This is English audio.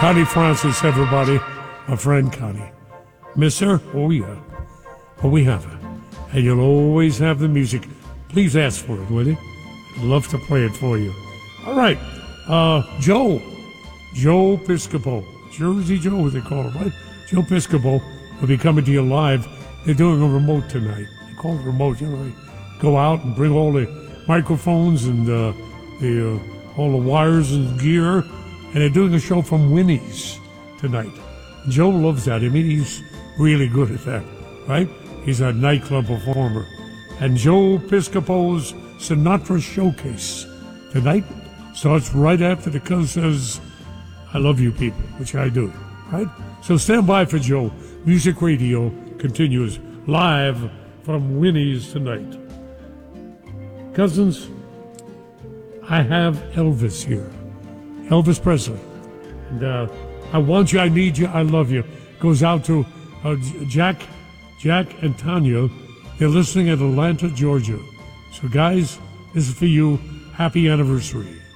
Connie Francis, everybody. My friend Connie. Miss her? Oh, yeah. But we have her. And you'll always have the music. Please ask for it, will you? I'd love to play it for you. All right. Joe Piscopo. Jersey Joe, they call him, right? Joe Piscopo will be coming to you live. They're doing a remote tonight. They call it remote. You know, they go out and bring all the microphones and all the wires and gear. And they're doing a show from Winnie's tonight. Joe loves that. I mean, he's really good at that, right? He's a nightclub performer. And Joe Piscopo's Sinatra Showcase tonight starts right after the Cuz says, I love you people, which I do, right? So stand by for Joe. Music Radio continues live from Winnie's tonight. Cousins, I have Elvis here. Elvis Presley. And I want you, I need you, I love you. Goes out to Jack and Tanya. They're listening at Atlanta, Georgia. So guys, this is for you. Happy anniversary.